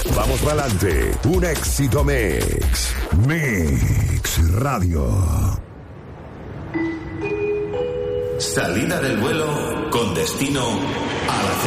Vamos para adelante. Un éxito mix. Mix Radio. Salida del vuelo con destino a la